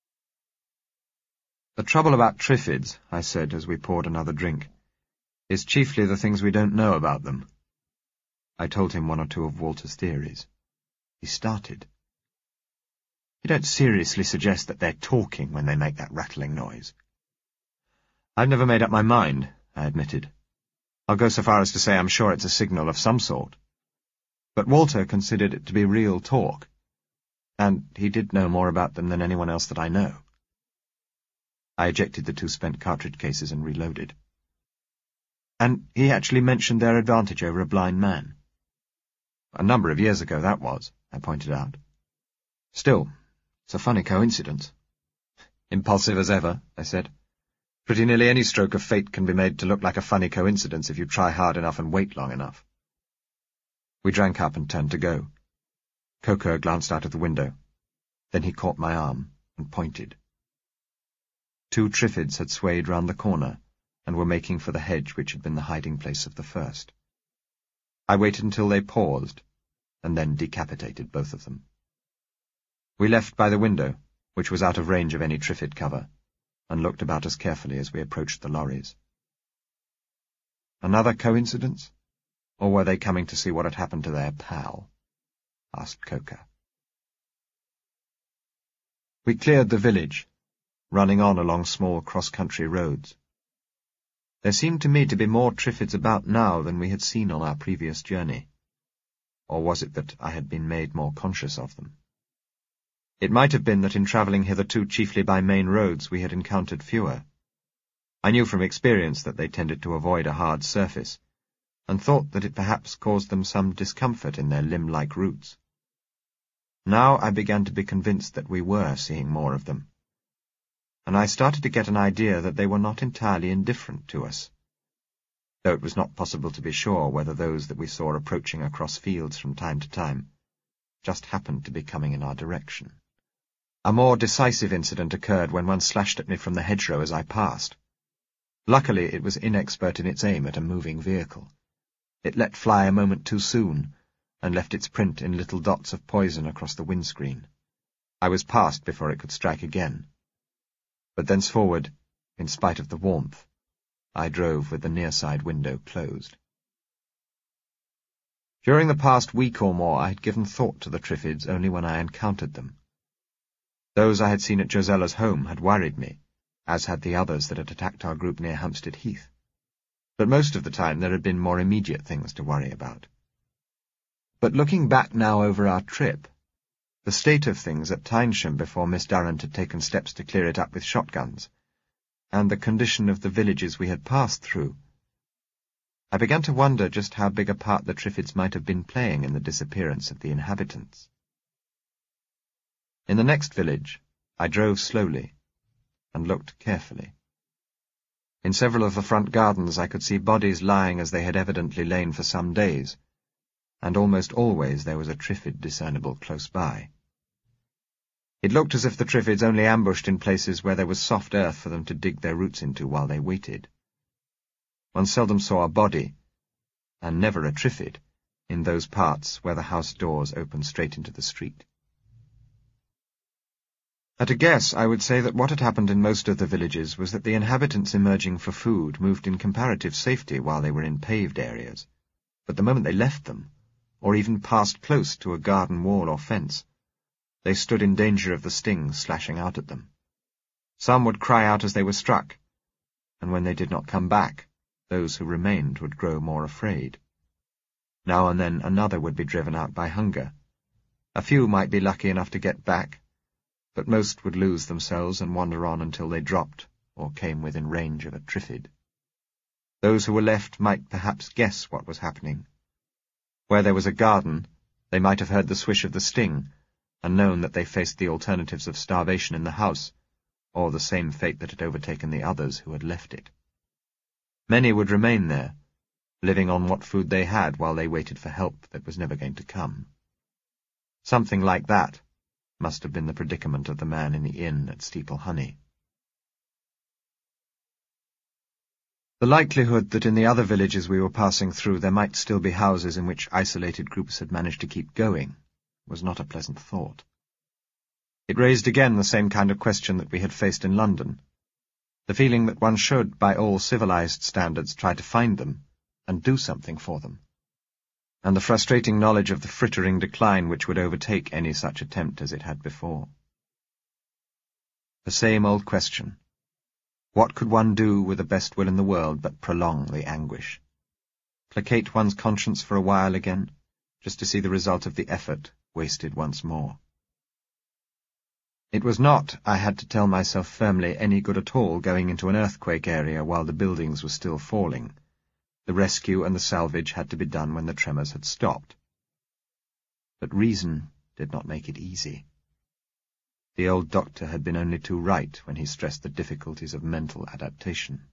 The trouble about Triffids, I said as we poured another drink, is chiefly the things we don't know about them. I told him one or two of Walter's theories. He started. You don't seriously suggest that they're talking when they make that rattling noise? I've never made up my mind, I admitted. I'll go so far as to say I'm sure it's a signal of some sort. But Walter considered it to be real talk, and he did know more about them than anyone else that I know. I ejected the two spent cartridge cases and reloaded. And he actually mentioned their advantage over a blind man. A number of years ago, that was, I pointed out. Still, it's a funny coincidence. Impulsive as ever, I said. Pretty nearly any stroke of fate can be made to look like a funny coincidence if you try hard enough and wait long enough. We drank up and turned to go. Coker glanced out of the window. Then he caught my arm and pointed. Two Triffids had swayed round the corner and were making for the hedge which had been the hiding place of the first. I waited until they paused, and then decapitated both of them. We left by the window, which was out of range of any Triffid cover, and looked about us carefully as we approached the lorries. Another coincidence? Or were they coming to see what had happened to their pal? Asked Coker. We cleared the village, running on along small cross-country roads. There seemed to me to be more Triffids about now than we had seen on our previous journey. Or was it that I had been made more conscious of them? It might have been that in travelling hitherto chiefly by main roads we had encountered fewer. I knew from experience that they tended to avoid a hard surface, and thought that it perhaps caused them some discomfort in their limb-like routes. Now I began to be convinced that we were seeing more of them, and I started to get an idea that they were not entirely indifferent to us, though it was not possible to be sure whether those that we saw approaching across fields from time to time just happened to be coming in our direction. A more decisive incident occurred when one slashed at me from the hedgerow as I passed. Luckily it was inexpert in its aim at a moving vehicle. It let fly a moment too soon, and left its print in little dots of poison across the windscreen. I was past before it could strike again. But thenceforward, in spite of the warmth, I drove with the near side window closed. During the past week or more I had given thought to the Triffids only when I encountered them. Those I had seen at Josella's home had worried me, as had the others that had attacked our group near Hampstead Heath. But most of the time there had been more immediate things to worry about. But looking back now over our trip, the state of things at Tynesham before Miss Durrant had taken steps to clear it up with shotguns, and the condition of the villages we had passed through, I began to wonder just how big a part the Triffids might have been playing in the disappearance of the inhabitants. In the next village, I drove slowly and looked carefully. In several of the front gardens I could see bodies lying as they had evidently lain for some days, and almost always there was a Triffid discernible close by. It looked as if the Triffids only ambushed in places where there was soft earth for them to dig their roots into while they waited. One seldom saw a body, and never a Triffid, in those parts where the house doors opened straight into the street. At a guess, I would say that what had happened in most of the villages was that the inhabitants emerging for food moved in comparative safety while they were in paved areas, but the moment they left them, or even passed close to a garden wall or fence, they stood in danger of the stings slashing out at them. Some would cry out as they were struck, and when they did not come back, those who remained would grow more afraid. Now and then another would be driven out by hunger. A few might be lucky enough to get back, but most would lose themselves and wander on until they dropped or came within range of a Triffid. Those who were left might perhaps guess what was happening. Where there was a garden, they might have heard the swish of the sting, and known that they faced the alternatives of starvation in the house, or the same fate that had overtaken the others who had left it. Many would remain there, living on what food they had while they waited for help that was never going to come. Something like that must have been the predicament of the man in the inn at Steeple Honey. The likelihood that in the other villages we were passing through there might still be houses in which isolated groups had managed to keep going was not a pleasant thought. It raised again the same kind of question that we had faced in London, the feeling that one should, by all civilized standards, try to find them and do something for them, and the frustrating knowledge of the frittering decline which would overtake any such attempt as it had before. The same old question. What could one do with the best will in the world but prolong the anguish? Placate one's conscience for a while again, just to see the result of the effort wasted once more. It was not, I had to tell myself firmly, any good at all going into an earthquake area while the buildings were still falling. The rescue and the salvage had to be done when the tremors had stopped. But reason did not make it easy. The old doctor had been only too right when he stressed the difficulties of mental adaptation.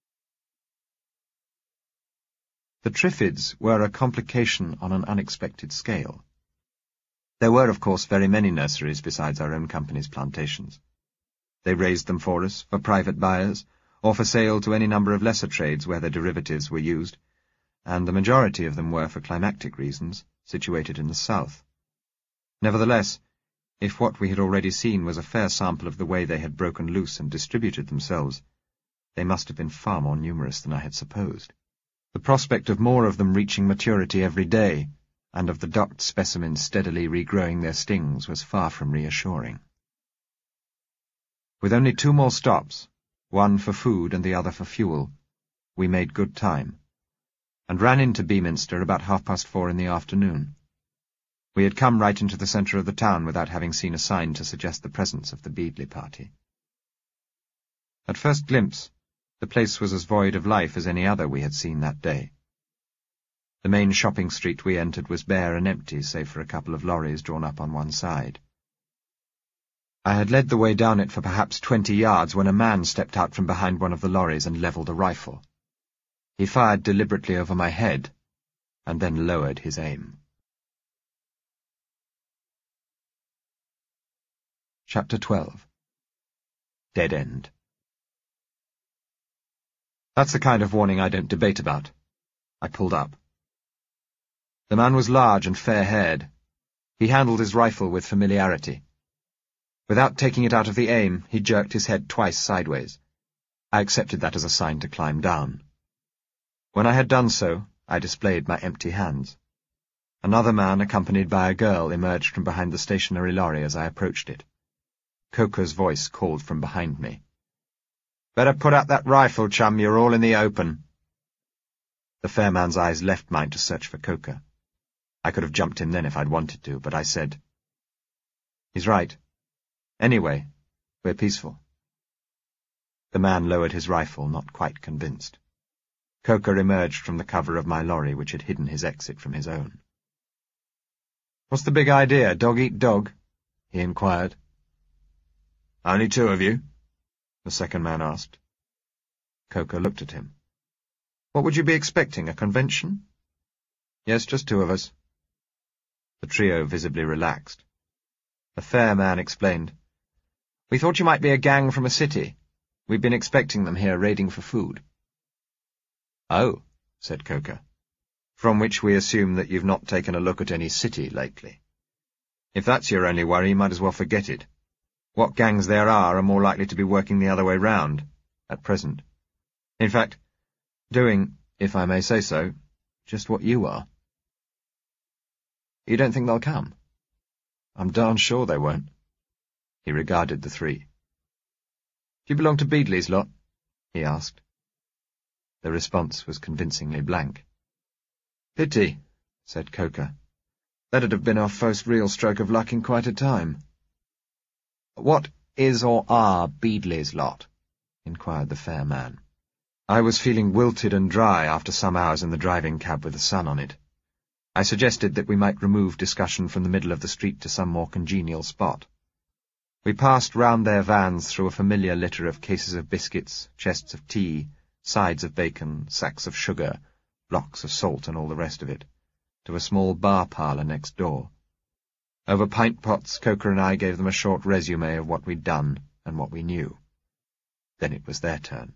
The Triffids were a complication on an unexpected scale. There were, of course, very many nurseries besides our own company's plantations. They raised them for us, for private buyers, or for sale to any number of lesser trades where their derivatives were used, and the majority of them were, for climactic reasons, situated in the south. Nevertheless, if what we had already seen was a fair sample of the way they had broken loose and distributed themselves, they must have been far more numerous than I had supposed. The prospect of more of them reaching maturity every day, and of the docked specimens steadily regrowing their stings, was far from reassuring. With only two more stops, one for food and the other for fuel, we made good time, and ran into Beaminster about half past four in the afternoon. We had come right into the centre of the town without having seen a sign to suggest the presence of the Beadley party. At first glimpse, the place was as void of life as any other we had seen that day. The main shopping street we entered was bare and empty, save for a couple of lorries drawn up on one side. I had led the way down it for perhaps twenty yards when a man stepped out from behind one of the lorries and levelled a rifle. He fired deliberately over my head, and then lowered his aim. Chapter twelve. Dead End. That's the kind of warning I don't debate about. I pulled up. The man was large and fair-haired. He handled his rifle with familiarity. Without taking it out of the aim, he jerked his head twice sideways. I accepted that as a sign to climb down. When I had done so, I displayed my empty hands. Another man, accompanied by a girl, emerged from behind the stationary lorry as I approached it. Coker's voice called from behind me. "Better put out that rifle, chum, you're all in the open." The fair man's eyes left mine to search for Coker. I could have jumped him then if I'd wanted to, but I said, "He's right. Anyway, we're peaceful." The man lowered his rifle, not quite convinced. Coker emerged from the cover of my lorry, which had hidden his exit from his own. "What's the big idea, dog-eat-dog?" he inquired. "Only two of you?" the second man asked. Coker looked at him. "What would you be expecting, a convention?" "Yes, just two of us." The trio visibly relaxed. The fair man explained, "We thought you might be a gang from a city. We've been expecting them here, raiding for food." "Oh," said Coker, "from which we assume that you've not taken a look at any city lately. If that's your only worry, you might as well forget it. What gangs there are are more likely to be working the other way round, at present. In fact, doing, if I may say so, just what you are." "You don't think they'll come?" "I'm darn sure they won't." He regarded the three. "Do you belong to Beadley's lot?" he asked. The response was convincingly blank. "Pity," said Coker. "That'd have been our first real stroke of luck in quite a time." "What is or are Beadley's lot?" inquired the fair man. I was feeling wilted and dry after some hours in the driving cab with the sun on it. I suggested that we might remove discussion from the middle of the street to some more congenial spot. We passed round their vans through a familiar litter of cases of biscuits, chests of tea, sides of bacon, sacks of sugar, blocks of salt, and all the rest of it, to a small bar parlour next door. Over pint pots, Coker and I gave them a short resume of what we'd done and what we knew. Then it was their turn.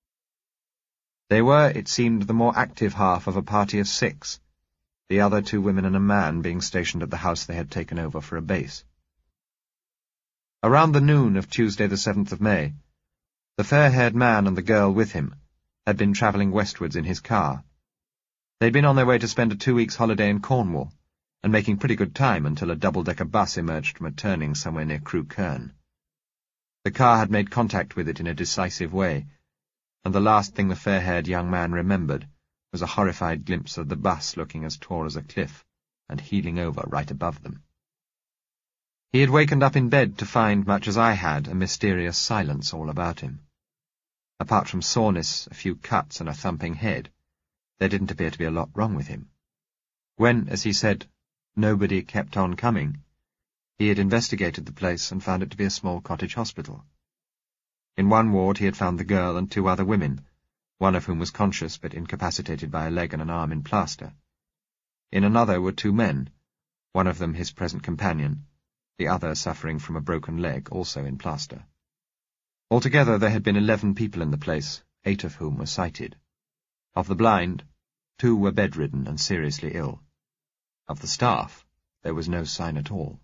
They were, it seemed, the more active half of a party of six, the other two women and a man being stationed at the house they had taken over for a base. Around the noon of Tuesday the seventh of May, the fair-haired man and the girl with him had been travelling westwards in his car. They'd been on their way to spend a two weeks' holiday in Cornwall, and making pretty good time until a double-decker bus emerged from a turning somewhere near Crewe Kern. The car had made contact with it in a decisive way, and the last thing the fair-haired young man remembered was a horrified glimpse of the bus looking as tall as a cliff and heeling over right above them. He had wakened up in bed to find, much as I had, a mysterious silence all about him. Apart from soreness, a few cuts, and a thumping head, there didn't appear to be a lot wrong with him. When, as he said, nobody kept on coming, he had investigated the place and found it to be a small cottage hospital. In one ward he had found the girl and two other women, one of whom was conscious but incapacitated by a leg and an arm in plaster. In another were two men, one of them his present companion, the other suffering from a broken leg, also in plaster. Altogether there had been eleven people in the place, eight of whom were sighted. Of the blind, two were bedridden and seriously ill. Of the staff, there was no sign at all.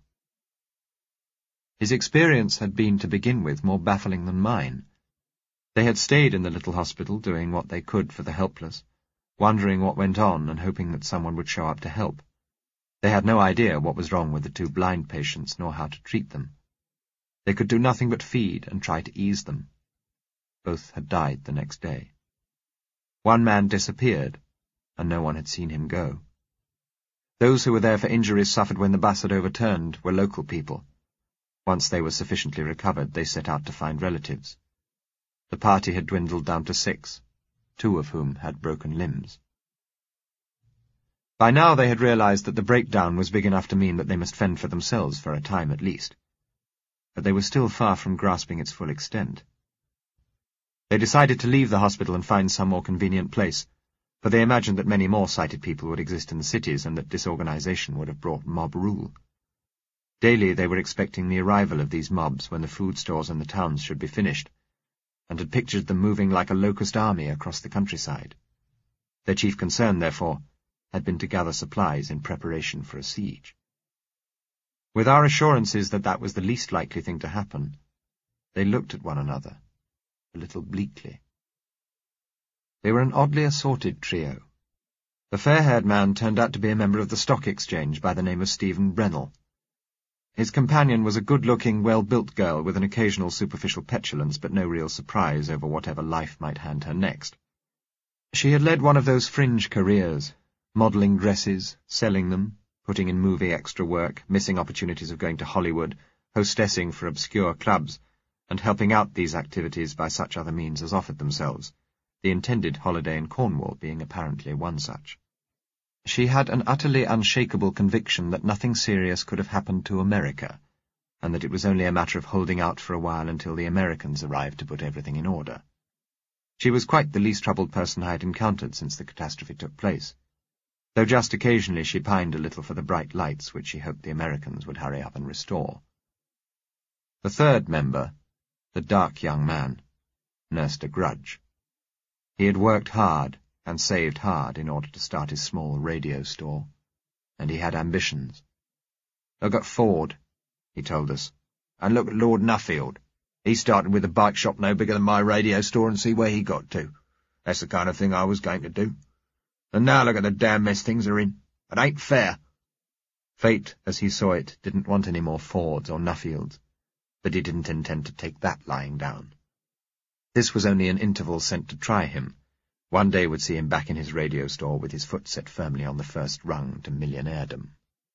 His experience had been, to begin with, more baffling than mine. They had stayed in the little hospital, doing what they could for the helpless, wondering what went on and hoping that someone would show up to help. They had no idea what was wrong with the two blind patients, nor how to treat them. They could do nothing but feed and try to ease them. Both had died the next day. One man disappeared, and no one had seen him go. Those who were there for injuries suffered when the bus had overturned were local people. Once they were sufficiently recovered, they set out to find relatives. The party had dwindled down to six, two of whom had broken limbs. By now they had realized that the breakdown was big enough to mean that they must fend for themselves for a time at least. But they were still far from grasping its full extent. They decided to leave the hospital and find some more convenient place, for they imagined that many more sighted people would exist in the cities and that disorganization would have brought mob rule. Daily they were expecting the arrival of these mobs when the food stores in the towns should be finished, and had pictured them moving like a locust army across the countryside. Their chief concern, therefore, had been to gather supplies in preparation for a siege. With our assurances that that was the least likely thing to happen, they looked at one another, a little bleakly. They were an oddly assorted trio. The fair-haired man turned out to be a member of the Stock Exchange by the name of Stephen Brennell. His companion was a good-looking, well-built girl with an occasional superficial petulance but no real surprise over whatever life might hand her next. She had led one of those fringe careers, modelling dresses, selling them, putting in movie extra work, missing opportunities of going to Hollywood, hostessing for obscure clubs, and helping out these activities by such other means as offered themselves, the intended holiday in Cornwall being apparently one such. She had an utterly unshakable conviction that nothing serious could have happened to America, and that it was only a matter of holding out for a while until the Americans arrived to put everything in order. She was quite the least troubled person I had encountered since the catastrophe took place, though just occasionally she pined a little for the bright lights which she hoped the Americans would hurry up and restore. The third member, the dark young man, nursed a grudge. He had worked hard and saved hard in order to start his small radio store, and he had ambitions. "Look at Ford," he told us, "and look at Lord Nuffield. He started with a bike shop no bigger than my radio store and see where he got to. That's the kind of thing I was going to do. And now look at the damn mess things are in. It ain't fair." Fate, as he saw it, didn't want any more Fords or Nuffields, but he didn't intend to take that lying down. This was only an interval sent to try him. One day would see him back in his radio store with his foot set firmly on the first rung to millionairedom.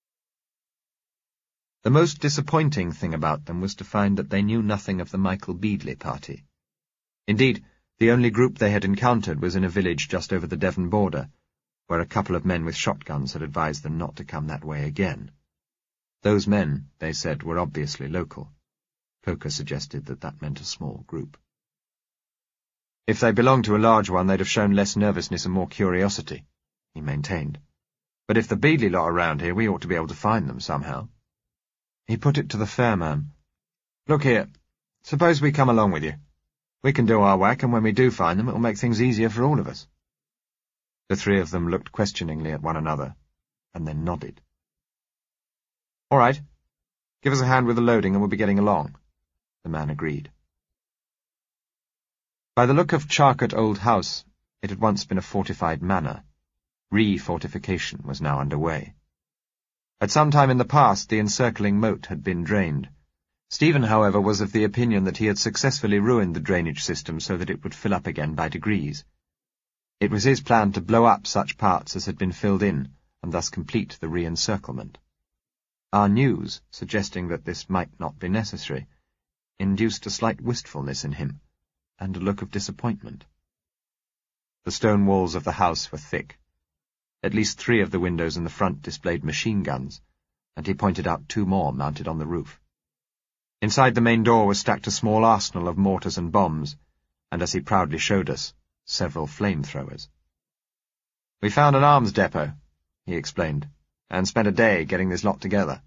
The most disappointing thing about them was to find that they knew nothing of the Michael Beadley party. Indeed, the only group they had encountered was in a village just over the Devon border, where a couple of men with shotguns had advised them not to come that way again. Those men, they said, were obviously local. Coker suggested that that meant a small group. If they belonged to a large one, they'd have shown less nervousness and more curiosity, he maintained. But if the Beadley lot are around here, we ought to be able to find them somehow. He put it to the fair man. "Look here, suppose we come along with you. We can do our whack, and when we do find them, it will make things easier for all of us." The three of them looked questioningly at one another, and then nodded. "All right. Give us a hand with the loading, and we'll be getting along," the man agreed. By the look of Charcote Old House, it had once been a fortified manor. Re-fortification was now underway. At some time in the past, the encircling moat had been drained. Stephen, however, was of the opinion that he had successfully ruined the drainage system so that it would fill up again by degrees. It was his plan to blow up such parts as had been filled in, and thus complete the re-encirclement. Our news, suggesting that this might not be necessary, induced a slight wistfulness in him, and a look of disappointment. The stone walls of the house were thick. At least three of the windows in the front displayed machine guns, and he pointed out two more mounted on the roof. Inside the main door was stacked a small arsenal of mortars and bombs, and as he proudly showed us, several flamethrowers. "We found an arms depot," he explained, "and spent a day getting this lot together."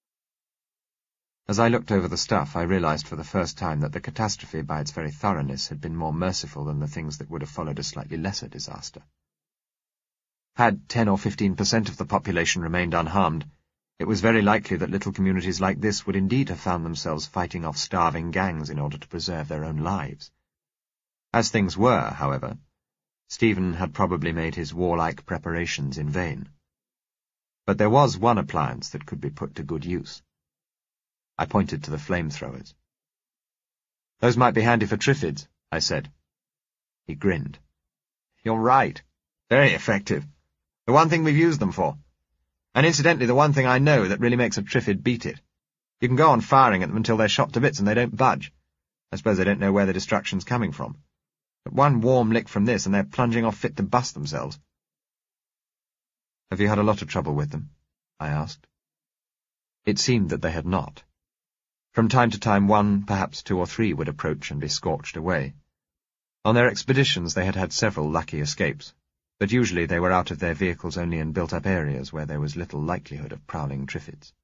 As I looked over the stuff, I realized for the first time that the catastrophe, by its very thoroughness, had been more merciful than the things that would have followed a slightly lesser disaster. Had ten or fifteen percent of the population remained unharmed, it was very likely that little communities like this would indeed have found themselves fighting off starving gangs in order to preserve their own lives. As things were, however, Stephen had probably made his warlike preparations in vain. But there was one appliance that could be put to good use. I pointed to the flamethrowers. "Those might be handy for Triffids," I said. He grinned. "You're right. Very effective. The one thing we've used them for. And incidentally, the one thing I know that really makes a Triffid beat it. You can go on firing at them until they're shot to bits and they don't budge. I suppose they don't know where the destruction's coming from. But one warm lick from this and they're plunging off fit to bust themselves." "Have you had a lot of trouble with them?" I asked. It seemed that they had not. From time to time one, perhaps two or three, would approach and be scorched away. On their expeditions they had had several lucky escapes, but usually they were out of their vehicles only in built-up areas where there was little likelihood of prowling Triffids.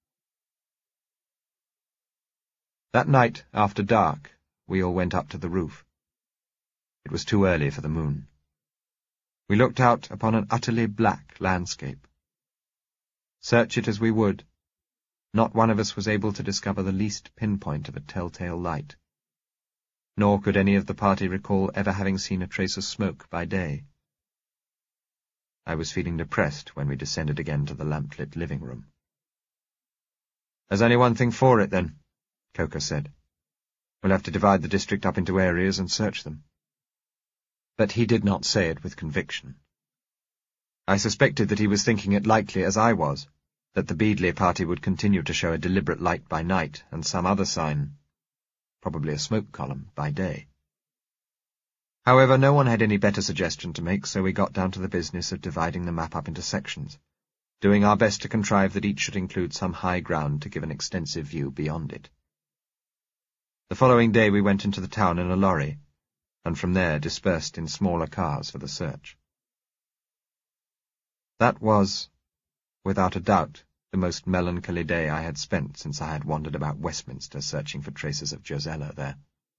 That night, after dark, we all went up to the roof. It was too early for the moon. We looked out upon an utterly black landscape. Search it as we would, not one of us was able to discover the least pinpoint of a telltale light. Nor could any of the party recall ever having seen a trace of smoke by day. I was feeling depressed when we descended again to the lamp-lit living room. "There's only one thing for it, then," Coker said. "We'll have to divide the district up into areas and search them." But he did not say it with conviction. I suspected that he was thinking it likely, as I was, that the Beadley party would continue to show a deliberate light by night and some other sign. probably a smoke column, by day. However, no one had any better suggestion to make, so we got down to the business of dividing the map up into sections, doing our best to contrive that each should include some high ground to give an extensive view beyond it. The following day we went into the town in a lorry, and from there dispersed in smaller cars for the search. That was, without a doubt, the most melancholy day I had spent since I had wandered about Westminster searching for traces of Josella there.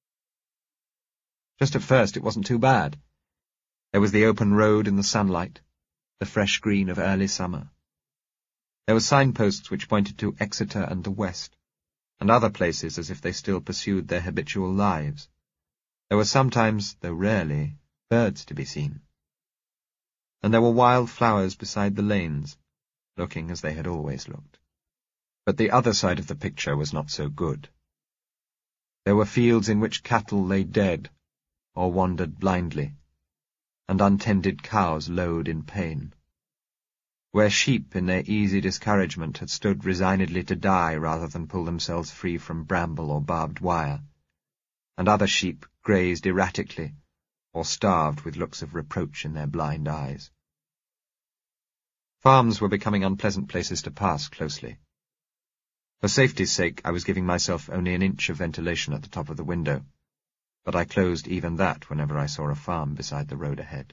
Just at first it wasn't too bad. There was the open road in the sunlight, the fresh green of early summer. There were signposts which pointed to Exeter and the west, and other places as if they still pursued their habitual lives. There were sometimes, though rarely, birds to be seen. And there were wild flowers beside the lanes, looking as they had always looked. But the other side of the picture was not so good. There were fields in which cattle lay dead, or wandered blindly, and untended cows lowed in pain, where sheep in their easy discouragement had stood resignedly to die rather than pull themselves free from bramble or barbed wire, and other sheep grazed erratically, or starved with looks of reproach in their blind eyes. Farms were becoming unpleasant places to pass closely. For safety's sake, I was giving myself only an inch of ventilation at the top of the window, but I closed even that whenever I saw a farm beside the road ahead.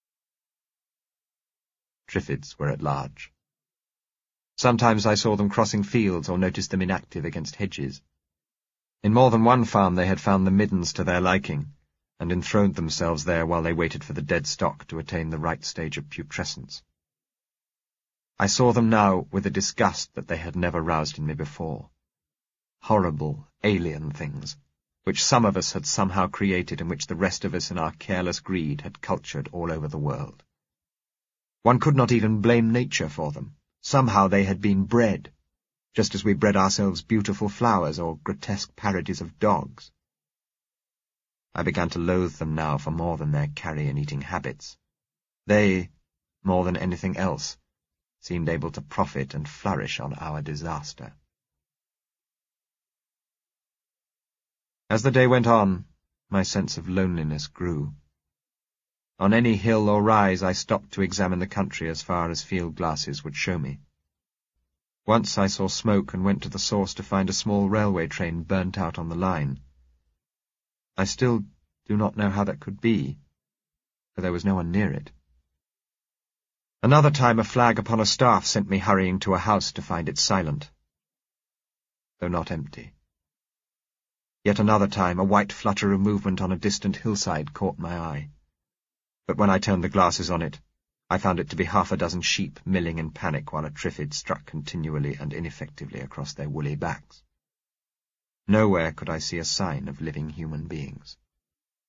Triffids were at large. Sometimes I saw them crossing fields or noticed them inactive against hedges. In more than one farm they had found the middens to their liking, and enthroned themselves there while they waited for the dead stock to attain the right stage of putrescence. I saw them now with a disgust that they had never roused in me before. Horrible, alien things, which some of us had somehow created and which the rest of us in our careless greed had cultured all over the world. One could not even blame nature for them. Somehow they had been bred, just as we bred ourselves beautiful flowers or grotesque parodies of dogs. I began to loathe them now for more than their carrion-eating habits. They, more than anything else, seemed able to profit and flourish on our disaster. As the day went on, my sense of loneliness grew. On any hill or rise I stopped to examine the country as far as field glasses would show me. Once I saw smoke and went to the source to find a small railway train burnt out on the line. I still do not know how that could be, for there was no one near it. Another time a flag upon a staff sent me hurrying to a house to find it silent, though not empty. Yet another time a white flutter of movement on a distant hillside caught my eye. But when I turned the glasses on it, I found it to be half a dozen sheep milling in panic while a triffid struck continually and ineffectively across their woolly backs. Nowhere could I see a sign of living human beings.